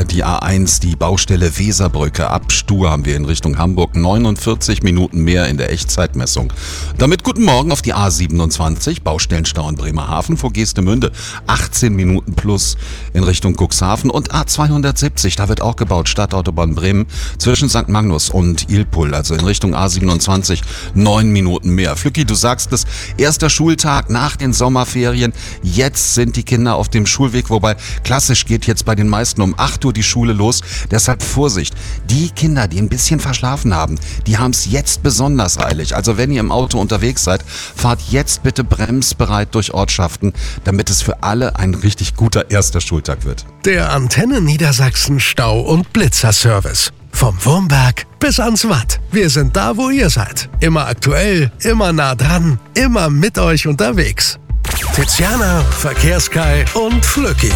die A1, die Baustelle Weserbrücke ab Stur haben wir in Richtung Hamburg 49 Minuten mehr in der Echtzeitmessung. Damit guten Morgen auf die A27, Baustellenstau in Bremerhaven vor Geestemünde, 18 Minuten plus in Richtung Cuxhaven und A270, da wird auch gebaut, Stadtautobahn Bremen zwischen St. Magnus und Ilpul, also in Richtung A27, 9 Minuten mehr. Flücki, du sagst es, erster Schultag nach den Sommerferien, jetzt sind die Kinder auf dem Schulweg, wobei klassisch geht jetzt bei den meisten um 8 Uhr die Schule los. Deshalb Vorsicht, die Kinder, die ein bisschen verschlafen haben, die haben es jetzt besonders eilig. Also wenn ihr im Auto unterwegs seid, fahrt jetzt bitte bremsbereit durch Ortschaften, damit es für alle ein richtig guter erster Schultag wird. Der Antenne Niedersachsen Stau- und Blitzerservice. Vom Wurmberg bis ans Watt. Wir sind da, wo ihr seid. Immer aktuell, immer nah dran, immer mit euch unterwegs. Tiziana, Verkehrskai und Flücki.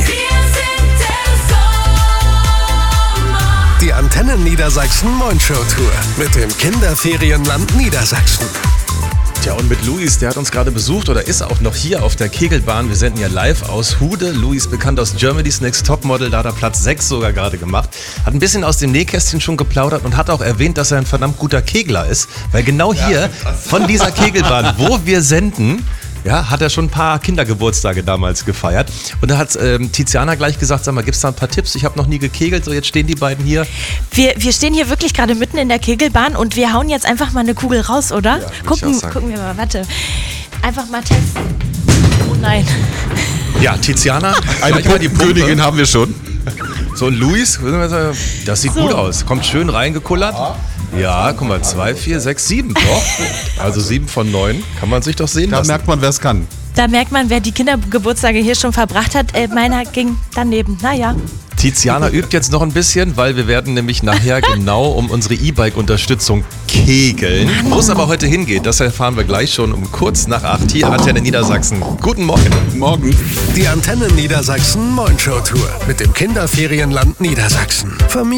Die Antenne Niedersachsen Moin-Show Tour mit dem Kinderferienland Niedersachsen. Tja, und mit Luis, der hat uns gerade besucht oder ist auch noch hier auf der Kegelbahn. Wir senden ja live aus Hude. Luis, bekannt aus Germany's Next Topmodel, da hat er Platz 6 sogar gerade gemacht. Hat ein bisschen aus dem Nähkästchen schon geplaudert und hat auch erwähnt, dass er ein verdammt guter Kegler ist. Weil genau hier, von dieser Kegelbahn, wo wir senden, ja, hat er schon ein paar Kindergeburtstage damals gefeiert. Und da hat Tiziana gleich gesagt, sag mal, gibt's da ein paar Tipps? Ich habe noch nie gekegelt, so jetzt stehen die beiden hier. Wir stehen hier wirklich gerade mitten in der Kegelbahn und wir hauen jetzt einfach mal eine Kugel raus, oder? Ja, gucken wir mal, warte. Einfach mal testen. Oh nein. Ja, Tiziana, Eine Königin haben wir schon. So, und Luis, das sieht gut aus. Kommt schön reingekullert. Ja, guck mal, 2, 4, 6, 7, doch. Also 7 von 9, kann man sich doch sehen Da lassen. merkt man, wer es kann. Da merkt man, wer die Kindergeburtstage hier schon verbracht hat. Meiner ging daneben. Naja. Tiziana übt jetzt noch ein bisschen, weil wir werden nämlich nachher genau um unsere E-Bike-Unterstützung kegeln. Wo es aber heute hingeht, das erfahren wir gleich schon um kurz nach 8 hier Antenne Niedersachsen. Guten Morgen. Morgen. Die Antenne Niedersachsen Moin-Show Tour mit dem Kinderferienland Niedersachsen. Familie